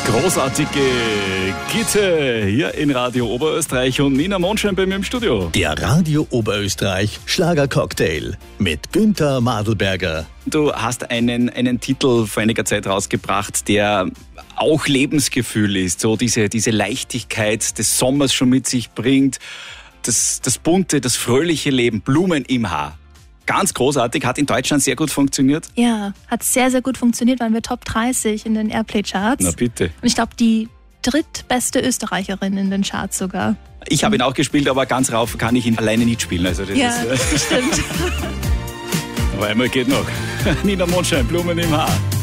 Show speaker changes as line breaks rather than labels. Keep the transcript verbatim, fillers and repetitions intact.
Großartige Gitte hier in Radio Oberösterreich und Nina Mondschein bei mir im Studio.
Der Radio Oberösterreich Schlagercocktail mit Günther Madelberger.
Du hast einen, einen Titel vor einiger Zeit rausgebracht, der auch Lebensgefühl ist, so diese, diese Leichtigkeit des Sommers schon mit sich bringt, das, das bunte, das fröhliche Leben, Blumen im Haar. Ganz großartig, hat in Deutschland sehr gut funktioniert.
Ja, hat sehr, sehr gut funktioniert, waren wir Top dreißig in den Airplay-Charts.
Na bitte.
Und ich glaube, die drittbeste Österreicherin in den Charts sogar.
Ich habe ihn auch gespielt, aber ganz rauf kann ich ihn alleine nicht spielen. Also das
ja,
ist,
das stimmt.
Aber einmal geht noch. Nina Mondschein, Blumen im Haar.